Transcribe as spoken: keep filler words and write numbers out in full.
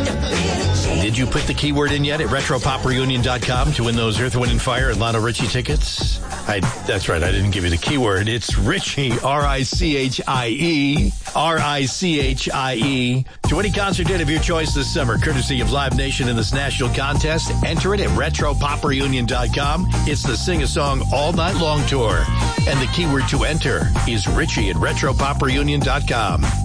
Did you put the keyword in yet at retro pop reunion dot com to win those Earth, Wind and Fire and Lionel Richie tickets? I, that's right, I didn't give you the keyword. It's Richie, R I C H I E, R I C H I E. To any concert date of your choice this summer, courtesy of Live Nation in this national contest, enter it at retro pop reunion dot com. It's the Sing a Song All Night Long Tour. And the keyword to enter is Richie at retro pop reunion dot com.